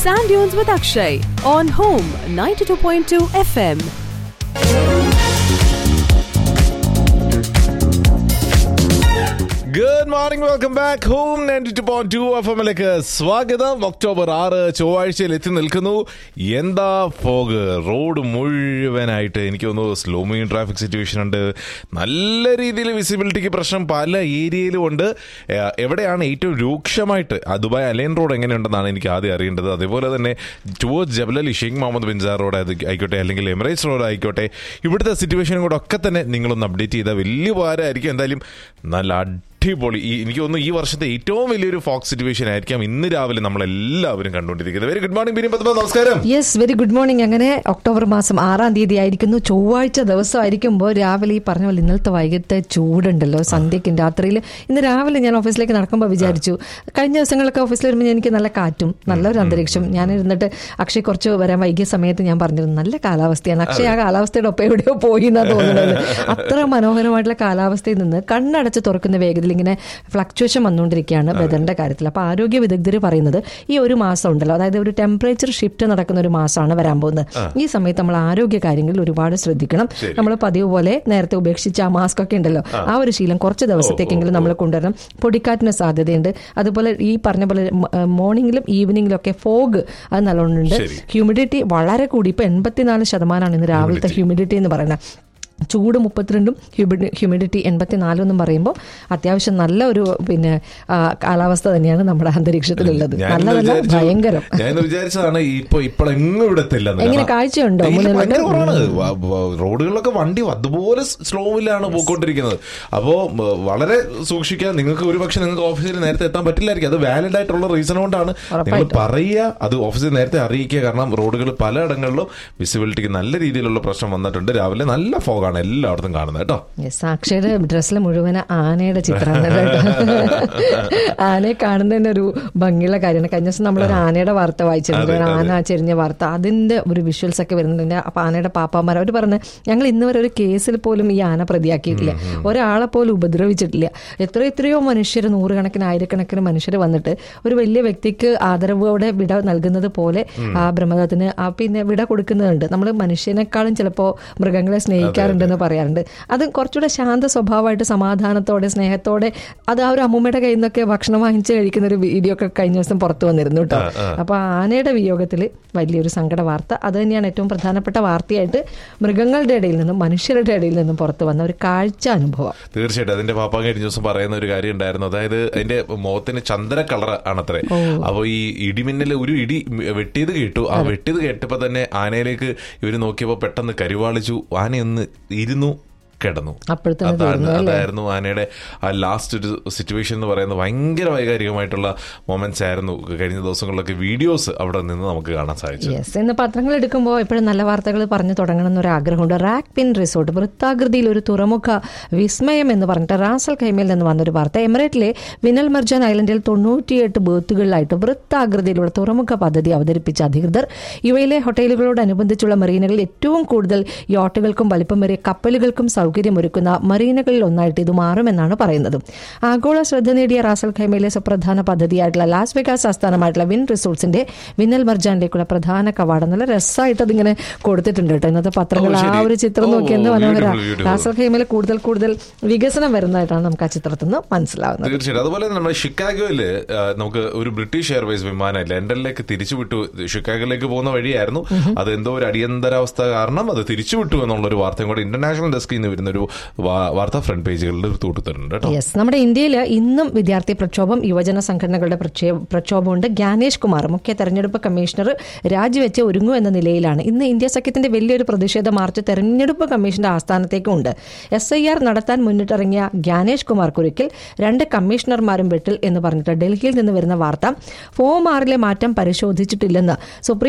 Sand Dunes with Akshay on Home 92.2 FM. Good morning, welcome back home 92.2 എഫ്എമ്മിലേക്ക് സ്വാഗതം. October 6 ചൊവ്വാഴ്ചയിൽ എത്തി നിൽക്കുന്നു. എന്താ fog, road മുഴുവനായിട്ട് എനിക്ക് തോന്നുന്നു സ്ലോ മൂവിംഗ് ട്രാഫിക് സിറ്റുവേഷൻ ഉണ്ട്. നല്ല രീതിയിൽ വിസിബിലിറ്റിക്ക് പ്രശ്നം പല ഏരിയയിലും ഉണ്ട്. എവിടെയാണ് ഏറ്റവും രൂക്ഷമായിട്ട് ദുബായ് അലൈൻ റോഡ് എങ്ങനെയുണ്ടെന്നാണ് എനിക്ക് ആദ്യം അറിയേണ്ടത്. അതേപോലെ തന്നെ towards Jebel Ali Sheikh Muhammad bin sir road ആയിക്കോട്ടെ, അല്ലെങ്കിൽ എമിറേറ്റ്സ് റോഡ് ആയിക്കോട്ടെ, ഇവിടുത്തെ സിറ്റുവേഷനും കൂടെ ഒക്കെ തന്നെ നിങ്ങളൊന്ന് അപ്ഡേറ്റ് ചെയ്താൽ വലിയ ഉപകാരമായിരിക്കും. എന്തായാലും നല്ല അടിപൊളി, എനിക്ക് തോന്നുന്നു ഈ വർഷത്തെ ഏറ്റവും വലിയൊരു ഫോഗ് സിറ്റുവേഷൻ ആയിരിക്കാം ഇന്ന് രാവിലെ നമ്മളെല്ലാവരും കണ്ടുകൊണ്ടിരിക്കുന്നത്. Very good morning Bini Padma, നമസ്കാരം. Yes, very good morning. അങ്ങനെ ഒക്ടോബർ മാസം 6 തീയതി ആയിരിക്കുന്നു, ചൊവ്വാഴ്ച ദിവസമായിരിക്കുമ്പോൾ രാവിലെ ഈ പറഞ്ഞ പോലെ ഇന്നലത്തെ വൈകിട്ട് ചൂടുണ്ടല്ലോ, സന്ധ്യയ്ക്കും രാത്രിയിൽ. ഇന്ന് രാവിലെ ഞാൻ ഓഫീസിലേക്ക് നടക്കുമ്പോൾ വിചാരിച്ചു, കഴിഞ്ഞ ദിവസങ്ങളൊക്കെ ഓഫീസിൽ വരുമ്പോൾ എനിക്ക് നല്ല കാറ്റും നല്ലൊരു അന്തരീക്ഷം. ഞാൻ ഇരുന്നിട്ട് അക്ഷയ് കുറച്ച് വരാൻ വൈകിയ സമയത്ത് ഞാൻ പറഞ്ഞിരുന്നു നല്ല കാലാവസ്ഥയാണ്. അക്ഷയ് ആ കാലാവസ്ഥയുടെ ഒപ്പം എവിടെയോ പോയി എന്നാണ് തോന്നുന്നത്. അത്ര മനോഹരമായിട്ടുള്ള കാലാവസ്ഥയിൽ നിന്ന് കണ്ണടച്ച് തുറക്കുന്ന വേഗത്തിൽ ഇങ്ങനെ ഫ്ലക്ച്വേഷൻ വന്നുകൊണ്ടിരിക്കുകയാണ് വെതറിന്റെ കാര്യത്തിൽ. അപ്പോൾ ആരോഗ്യ വിദഗ്ധർ പറയുന്നത് ഈ ഒരു മാസം ഉണ്ടല്ലോ, അതായത് ഒരു ടെമ്പറേച്ചർ ഷിഫ്റ്റ് നടക്കുന്ന ഒരു മാസമാണ് വരാൻ പോകുന്നത്. ഈ സമയത്ത് നമ്മൾ ആരോഗ്യ കാര്യങ്ങളിൽ ഒരുപാട് ശ്രദ്ധിക്കണം. നമ്മൾ പതിവ് പോലെ നേരത്തെ ഉപേക്ഷിച്ച ആ മാസ്ക് ഒക്കെ ഉണ്ടല്ലോ, ആ ഒരു ശീലം കുറച്ച് ദിവസത്തേക്കെങ്കിലും നമ്മൾ കൊണ്ടുവരണം. പൊടിക്കാറ്റിന് സാധ്യതയുണ്ട്. അതുപോലെ ഈ പറഞ്ഞ പോലെ മോർണിംഗിലും ഈവനിങ്ങിലും ഒക്കെ ഫോഗ് അത് നല്ലോണമുണ്ട്. ഹ്യൂമിഡിറ്റി വളരെ കൂടി, ഇപ്പൊ 84% ഇന്ന് രാവിലത്തെ ഹ്യൂമിഡിറ്റി എന്ന് പറയുന്നത്. ചൂട് 32, ഹ്യൂമിഡിറ്റി 84 എന്നും പറയുമ്പോൾ അത്യാവശ്യം നല്ല ഒരു കാലാവസ്ഥ തന്നെയാണ് നമ്മുടെ അന്തരീക്ഷത്തിലുള്ളത്. നല്ലതല്ല, ഭയങ്കരം. ഞാൻ വിചാരിച്ചതാണ് ഇപ്പോഴെങ്ങും ഇവിടെത്തില്ല. എങ്ങനെ കാഴ്ചയുണ്ടോ? റോഡുകളിലൊക്കെ വണ്ടി അതുപോലെ സ്ലോവിലാണ് പോയിക്കൊണ്ടിരിക്കുന്നത്. അപ്പോൾ വളരെ സൂക്ഷിക്കുക. നിങ്ങൾക്ക് ഒരുപക്ഷെ നിങ്ങൾക്ക് ഓഫീസിൽ നേരത്തെ എത്താൻ പറ്റില്ലായിരിക്കും. അത് വാലിഡ് ആയിട്ടുള്ള റീസൺ കൊണ്ടാണ് നിങ്ങൾ പറയുക, അത് ഓഫീസിൽ നേരത്തെ അറിയിക്കുക. കാരണം റോഡുകൾ പലയിടങ്ങളിലും വിസിബിലിറ്റിക്ക് നല്ല രീതിയിലുള്ള പ്രശ്നം വന്നിട്ടുണ്ട്. രാവിലെ നല്ല ഫോഗ് എല്ലായിടത്തും കാണുന്നത് കേട്ടോ. അക്ഷയുടെ ഡ്രസ്സിൽ മുഴുവൻ ആനയുടെ ചിത്രമാണ്. ആനയെ കാണുന്നതിന് ഒരു ഭംഗിയുള്ള കാര്യമാണ്. കഴിഞ്ഞ ദിവസം നമ്മളൊരു ആനയുടെ വാർത്ത വായിച്ചിട്ടുണ്ട്, ഒരു ആന ചെരിഞ്ഞ വാർത്ത. അതിന്റെ ഒരു വിഷ്വൽസ് ഒക്കെ വരുന്നുണ്ട്. അപ്പൊ ആനയുടെ പാപ്പാമാർ അവർ പറഞ്ഞ് ഞങ്ങൾ ഇന്ന് വരെ ഒരു കേസിൽ പോലും ഈ ആന പ്രതിയാക്കിയിട്ടില്ല, ഒരാളെ പോലും ഉപദ്രവിച്ചിട്ടില്ല. എത്രയോ മനുഷ്യർ, നൂറുകണക്കിന് ആയിരക്കണക്കിന് മനുഷ്യർ വന്നിട്ട് ഒരു വലിയ വ്യക്തിക്ക് ആദരവോടെ വിട നൽകുന്നത് പോലെ ആ ബ്രഹ്മദത്തിന് പിന്നെ വിട കൊടുക്കുന്നുണ്ട്. നമ്മൾ മനുഷ്യനേക്കാളും ചിലപ്പോൾ മൃഗങ്ങളെ സ്നേഹിക്കാറുണ്ടെന്ന് പറയാറുണ്ട്. അത് കുറച്ചുകൂടെ ശാന്ത സ്വഭാവമായിട്ട് സമാധാനത്തോടെ സ്നേഹത്തോടെ അത് ആ ഒരു അമ്മൂമ്മയുടെ കയ്യിൽ നിന്നൊക്കെ ഭക്ഷണം വാങ്ങിച്ച് കഴിക്കുന്ന ഒരു വീഡിയോ ഒക്കെ കഴിഞ്ഞ ദിവസം പുറത്തു വന്നിരുന്നു കേട്ടോ. അപ്പൊ ആനയുടെ വിയോഗത്തിൽ വലിയൊരു സങ്കട വാർത്ത. അത് തന്നെയാണ് ഏറ്റവും പ്രധാനപ്പെട്ട വാർത്തയായിട്ട് മൃഗങ്ങളുടെ ഇടയിൽ നിന്നും മനുഷ്യരുടെ ഇടയിൽ നിന്നും പുറത്തു വന്ന ഒരു കാഴ്ച അനുഭവം. തീർച്ചയായിട്ടും അതിന്റെ പാപ്പ കഴിഞ്ഞ ദിവസം പറയുന്ന ഒരു കാര്യം ഉണ്ടായിരുന്നു. അതായത് അതിന്റെ മുഖത്തിന് ചന്ദ്ര കളർ ആണത്രേ. അപ്പൊ ഈ ഇടിമിന്നൽ ഒരു ഇടി വെട്ടിയത് കേട്ടു. ആ വെട്ടിയത് കേട്ടപ്പോ തന്നെ ആനയിലേക്ക് ഇവര് നോക്കിയപ്പോ പെട്ടെന്ന് കരുവാളിച്ചു. ആനയൊന്ന് ഇരുന്നു കിടന്നു. അതായിരുന്നു ആനയുടെ ആ ലാസ്റ്റ് ഒരു സിറ്റുവേഷൻ എന്ന് പറയുന്നത്. ഭയങ്കര വൈകാരികമായിട്ടുള്ള മൊമെന്റ്സ് ആയിരുന്നു. കഴിഞ്ഞ ദിവസങ്ങളിലൊക്കെ വീഡിയോസ് അവിടെ നിന്ന് നമുക്ക് കാണാൻ സാധിച്ചു. ഇന്ന് പത്രങ്ങൾ എടുക്കുമ്പോൾ എപ്പോഴും നല്ല വാർത്തകൾ പറഞ്ഞു തുടങ്ങണം എന്നൊരു ആഗ്രഹമുണ്ട്. റാക് പിൻ റിസോർട്ട് വൃത്താകൃതിയിൽ ഒരു തുറമുഖ വിസ്മയം എന്ന് പറഞ്ഞിട്ട് റാസൽ ഖൈമയിൽ നിന്ന് വന്നൊരു വാർത്ത. എമിറേറ്റിലെ വിനൽ മർജാൻ ഐലൻഡിൽ 98 ബേത്തുകളിലായിട്ട് വൃത്താകൃതിയിലുള്ള തുറമുഖ പദ്ധതി അവതരിപ്പിച്ച അധികൃതർ ഇവയിലെ ഹോട്ടലുകളോടനുബന്ധിച്ചുള്ള മറീനകളിൽ ഏറ്റവും കൂടുതൽ യോട്ടുകൾക്കും വലിപ്പമേറിയ കപ്പലുകൾക്കും സൗകര്യമൊരുക്കുന്ന മറീനകളിൽ ഒന്നായിട്ട് ഇത് മാറുമെന്നാണ് പറയുന്നത്. ആഗോള ശ്രദ്ധ നേടിയ റാസൽ ഖൈമയിലെ സുപ്രധാന പദ്ധതിയായിട്ടുള്ള ലാസ് വെഗാസ് ആസ്ഥാനമായിട്ടുള്ള വിൻ റിസോർട്സിന്റെ വിനൽ മർജാനിലേക്കുള്ള പ്രധാന കവാടം നല്ല രസമായിട്ട് അതിങ്ങനെ കൊടുത്തിട്ടുണ്ട് കേട്ടോ. ഇന്നത്തെ പത്രങ്ങൾ ആ ഒരു ചിത്രം നോക്കി എന്ത് മനോഹര. റാസൽ ഖൈമയിൽ കൂടുതൽ വികസനം വരുന്നതായിട്ടാണ് നമുക്ക് ആ ചിത്രത്തിൽ നിന്ന് മനസ്സിലാവുന്നത്. തീർച്ചയായിട്ടും. അതുപോലെ നമ്മുടെ ഷിക്കാഗോയില് നമുക്ക് ഒരു ബ്രിട്ടീഷ് എയർവേസ് വിമാനം ലണ്ടനിലേക്ക് തിരിച്ചുവിട്ടു. ഷിക്കാഗോയിലേക്ക് പോകുന്ന വഴിയായിരുന്നു. അത് എന്തോ ഒരു അടിയന്തരാവസ്ഥ കാരണം അത് തിരിച്ചുവിട്ടു എന്നുള്ളൊരു വാർത്തയും കൂടെ ഇന്റർനാഷണൽ ഡെസ്കിൽ നിന്ന് വരുന്നൊരു വാർത്താ ഫ്രണ്ട് പേജുകളിൽ തൂട്ടിത്തരുന്നുണ്ട് കേട്ടോ. നമ്മുടെ ഇന്ത്യയിൽ ഇന്നും വിദ്യാർത്ഥി പ്രക്ഷോഭം, യുവജന സംഘടനകളുടെ പ്രക്ഷോഭമുണ്ട്. ജ്ഞാനേഷ് കുമാർ മുഖ്യ തെരഞ്ഞെടുപ്പ് കമ്മീഷണർ രാജിവെച്ച് ഒരുങ്ങും എന്ന നിലയിലാണ്. ഇന്ന് ഇന്ത്യ സഖ്യത്തിന്റെ വലിയൊരു പ്രതിഷേധ മാർച്ച് തെരഞ്ഞെടുപ്പ് കമ്മീഷന്റെ ആസ്ഥാനത്തേക്കുണ്ട്. SIR നടത്താൻ മുന്നിട്ടിറങ്ങിയ ജ്ഞാനേഷ് കുമാർ കുരുക്കിൽ 2 കമ്മീഷണർമാരും വെട്ടിൽ എന്ന് പറഞ്ഞിട്ട് ഡൽഹിയിൽ നിന്ന് വരുന്ന വാർത്ത. ഫോം 6 മാറ്റം പരിശോധിച്ചിട്ടില്ലെന്ന് സുപ്രീം